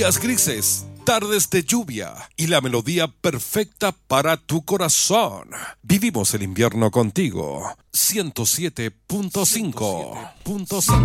días grises, tardes de lluvia y la melodía perfecta para tu corazón. Vivimos el invierno contigo. 107.5.